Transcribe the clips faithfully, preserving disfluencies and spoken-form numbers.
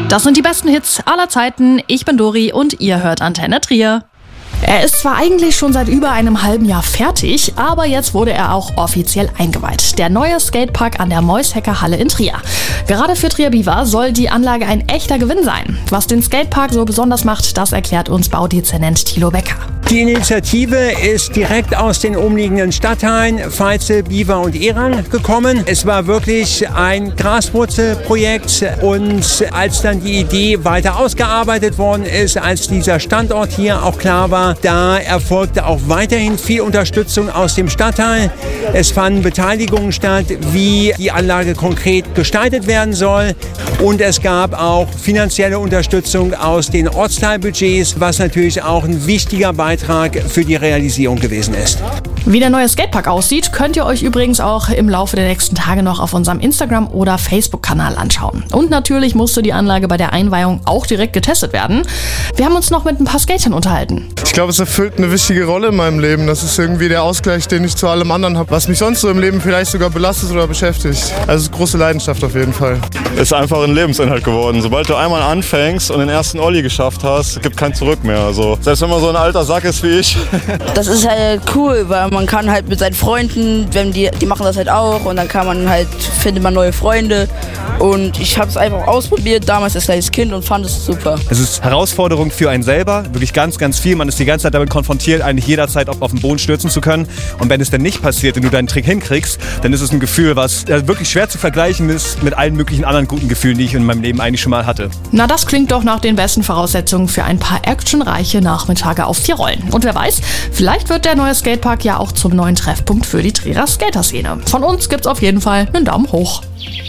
Das sind die besten Hits aller Zeiten. Ich bin Dori und ihr hört Antenne Trier. Er ist zwar eigentlich schon seit über einem halben Jahr fertig, aber jetzt wurde er auch offiziell eingeweiht. Der neue Skatepark an der Moishecker Halle in Trier. Gerade für Trier Beaver soll die Anlage ein echter Gewinn sein. Was den Skatepark so besonders macht, das erklärt uns Baudezernent Thilo Becker. Die Initiative ist direkt aus den umliegenden Stadtteilen Veitzel, Biewer und Ehrang gekommen. Es war wirklich ein Graswurzelprojekt und als dann die Idee weiter ausgearbeitet worden ist, als dieser Standort hier auch klar war, da erfolgte auch weiterhin viel Unterstützung aus dem Stadtteil. Es fanden Beteiligungen statt, wie die Anlage konkret gestaltet werden soll und es gab auch finanzielle Unterstützung aus den Ortsteilbudgets, was natürlich auch ein wichtiger Beitrag für die Realisierung gewesen ist. Wie der neue Skatepark aussieht, könnt ihr euch übrigens auch im Laufe der nächsten Tage noch auf unserem Instagram- oder Facebook-Kanal anschauen. Und natürlich musste die Anlage bei der Einweihung auch direkt getestet werden. Wir haben uns noch mit ein paar Skatern unterhalten. Ich glaube, es erfüllt eine wichtige Rolle in meinem Leben. Das ist irgendwie der Ausgleich, den ich zu allem anderen habe, was mich sonst so im Leben vielleicht sogar belastet oder beschäftigt. Also große Leidenschaft auf jeden Fall. Ist einfach ein Lebensinhalt geworden. Sobald du einmal anfängst und den ersten Olli geschafft hast, gibt kein Zurück mehr. Also selbst wenn man so ein alter Sack ist wie ich. Das ist halt cool, weil man kann halt mit seinen Freunden, wenn die, die machen das halt auch und dann kann man halt, findet man neue Freunde. Und ich habe es einfach ausprobiert, damals als kleines Kind und fand es super. Es ist Herausforderung für einen selber, wirklich ganz, ganz viel. Man ist die ganze Zeit damit konfrontiert, eigentlich jederzeit auf, auf den Boden stürzen zu können. Und wenn es dann nicht passiert und du deinen Trick hinkriegst, dann ist es ein Gefühl, was ja, wirklich schwer zu vergleichen ist mit allen möglichen anderen guten Gefühlen, die ich in meinem Leben eigentlich schon mal hatte. Na, das klingt doch nach den besten Voraussetzungen für ein paar actionreiche Nachmittage auf vier Rollen. Und wer weiß, vielleicht wird der neue Skatepark ja auch zum neuen Treffpunkt für die Trierer Skaterszene. Von uns gibt's auf jeden Fall einen Daumen hoch.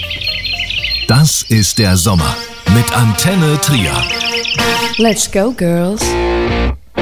Das ist der Sommer mit Antenne Trier. Let's go, Girls.